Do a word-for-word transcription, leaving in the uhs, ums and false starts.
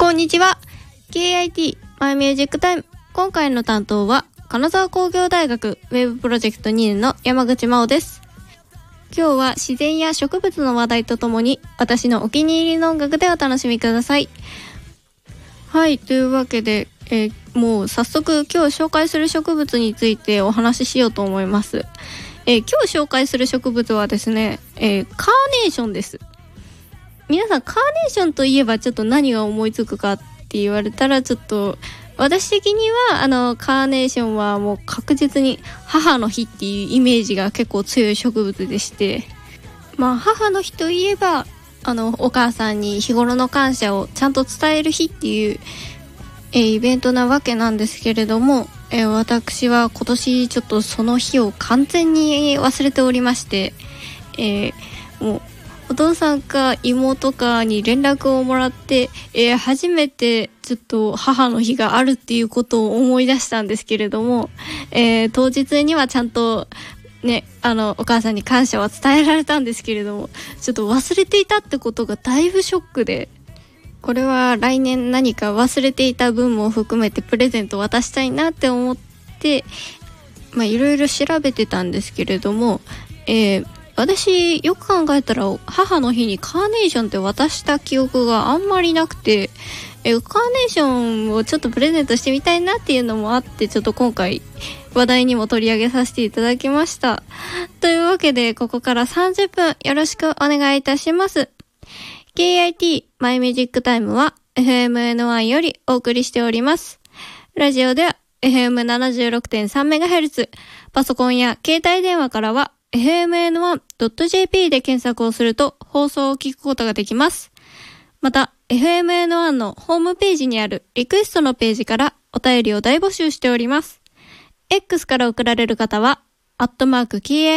こんにちは。 ケーアイティー マイミュージックタイム。今回の担当は金沢工業大学ウェブプロジェクトにねんの山口真央です。今日は自然や植物の話題とともに私のお気に入りの音楽でお楽しみください。はい、というわけで、えー、もう早速今日紹介する植物についてお話ししようと思います。えー、今日紹介する植物はですね、えー、カーネーションです。皆さんカーネーションといえばちょっと何が思いつくかって言われたら、ちょっと私的にはあのカーネーションはもう確実に母の日っていうイメージが結構強い植物でして、まあ母の日といえばあのお母さんに日頃の感謝をちゃんと伝える日っていう、えー、イベントなわけなんですけれども、えー、私は今年ちょっとその日を完全に忘れておりまして、えー、もうお父さんか妹かに連絡をもらって、えー、初めてちょっと母の日があるっていうことを思い出したんですけれども、えー、当日にはちゃんとね、あのお母さんに感謝は伝えられたんですけれども、ちょっと忘れていたってことがだいぶショックで、これは来年何か忘れていた分も含めてプレゼント渡したいなって思って、まあいろいろ調べてたんですけれども、えー私よく考えたら母の日にカーネーションって渡した記憶があんまりなくて、えカーネーションをちょっとプレゼントしてみたいなっていうのもあって、ちょっと今回話題にも取り上げさせていただきました。というわけでここからさんじゅっぷんよろしくお願いいたします。 ケーアイティー マイミュージックタイムは エフエムエヌワン よりお送りしております。ラジオでは エフエムななじゅうろくてんさんメガヘルツ、 パソコンや携帯電話からはエフエムエヌワンドットジェーピー で検索をすると放送を聞くことができます。また エフエムエヌワン のホームページにあるリクエストのページからお便りを大募集しております。 X から送られる方はアットマーク ケーアイ